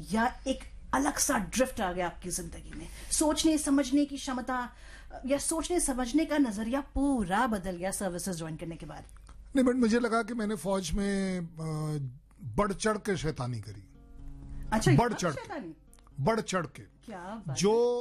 या एक अलग सा ड्रिफ्ट आ गया आपकी जिंदगी में? सोचने समझने की क्षमता या सोचने समझने का नजरिया पूरा बदल गया सर्विसेज ज्वाइन करने के बाद? नहीं, बट मुझे लगा कि मैंने फौज में बढ़ चढ़ के शैतानी करी। अच्छा, बढ़ चढ़ के क्या बात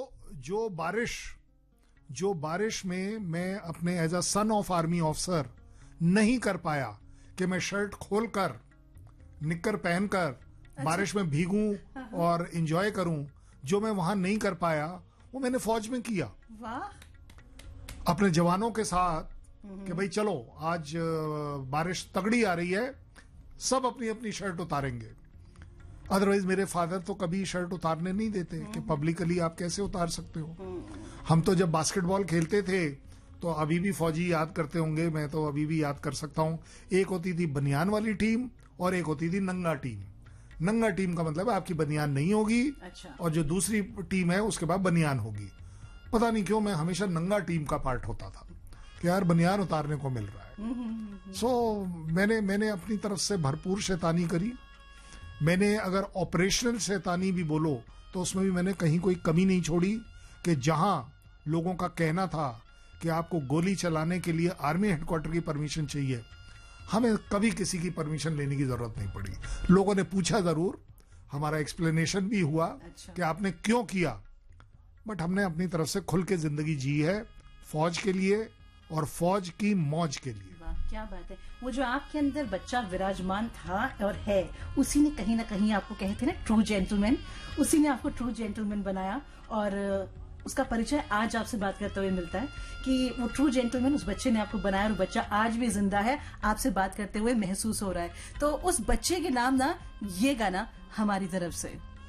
जो बारिश में मैं अपने as a son of army officer नहीं कर पाया कि मैं शर्ट खोलकर निक्कर पहनकर बारिश में भीगूं और एंजॉय करूं, जो मैं वहां नहीं कर पाया वो मैंने फौज में किया। वाह। अपने जवानों के साथ कि भाई चलो आज बारिश तगड़ी आ रही है, सब अपनी अपनी शर्ट उतारेंगे। अदरवाइज मेरे फादर तो कभी शर्ट उतारने नहीं देते कि पब्लिकली आप कैसे उतार सकते हो। हम तो जब बास्केटबॉल खेलते थे तो अभी भी फौजी याद करते होंगे, मैं तो अभी भी याद कर सकता हूं। एक होती थी बनियान वाली टीम और एक होती थी नंगा टीम। नंगा टीम का मतलब है आपकी बनियान नहीं होगी। अच्छा। और जो दूसरी टीम है उसके बाद बनियान होगी। पता नहीं क्यों मैं हमेशा नंगा टीम का पार्ट होता था कि यार बनियान उतारने को मिल रहा है। सो मैंने अपनी तरफ से भरपूर शैतानी करी। मैंने अगर ऑपरेशनल शैतानी भी बोलो तो उसमें भी मैंने कहीं कोई कमी नहीं छोड़ी कि जहां लोगों का कहना था कि आपको गोली चलाने के लिए आर्मी हेडक्वार्टर की परमिशन चाहिए, हमें कभी किसी की परमिशन लेने की जरूरत नहीं पड़ी। लोगों ने पूछा जरूर, हमारा एक्सप्लेनेशन भी हुआ। अच्छा। कि आपने क्यों किया, बट हमने अपनी तरफ से खुल के जिंदगी जी है, फौज के लिए और फौज की मौज के लिए। क्या बात है। वो जो आपके अंदर बच्चा विराजमान था और है, उसी ने कहीं ना कहीं आपको कहते हैं ना ट्रू जेंटलमैन, उसी ने आपको ट्रू जेंटलमैन बनाया। और उसका परिचय आज आपसे बात करते हुए मिलता है कि वो ट्रू जेंटलमैन उस बच्चे ने आपको बनाया और बच्चा आज भी जिंदा है, आपसे बात करते हुए महसूस हो रहा है। तो उस बच्चे के नाम ना ये गाना हमारी तरफ से।